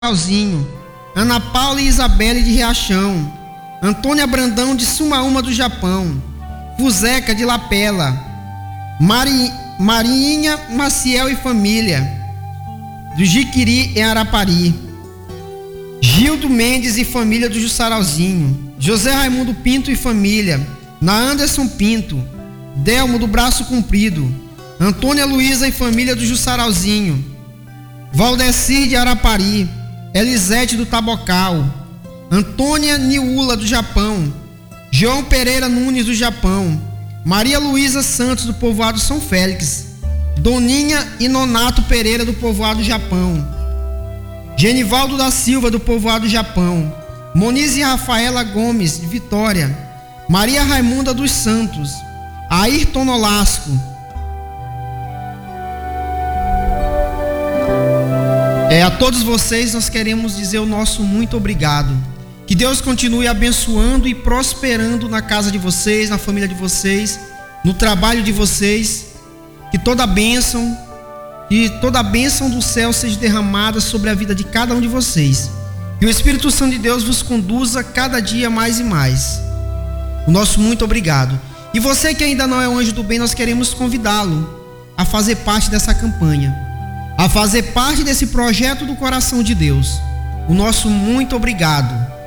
Alzinho, Ana Paula e Isabelle de Riachão, Antônia Brandão de Sumaúma do Japão, Fuzeca de Lapela, Marinha Maciel e família, do Jiquiri em Arapari, Gildo Mendes e família do Jussarauzinho, José Raimundo Pinto e família, na Anderson Pinto, Delmo do Braço Comprido, Antônia Luiza e família do Jussarauzinho, Valdecir de Arapari, Elisete do Tabocal, Antônia Niula do Japão, João Pereira Nunes do Japão, Maria Luísa Santos do povoado São Félix, Doninha e Nonato Pereira do povoado Japão, Genivaldo da Silva do povoado Japão, Moniz e Rafaela Gomes de Vitória, Maria Raimunda dos Santos, Ayrton Nolasco. A todos vocês nós queremos dizer o nosso muito obrigado. Que Deus continue abençoando e prosperando na casa de vocês, na família de vocês, no trabalho de vocês. Que toda a bênção do céu seja derramada sobre a vida de cada um de vocês. Que o Espírito Santo de Deus vos conduza cada dia mais e mais. O nosso muito obrigado. E você que ainda não é um anjo do bem, nós queremos convidá-lo a fazer parte dessa campanha, a fazer parte desse projeto do coração de Deus. O nosso muito obrigado.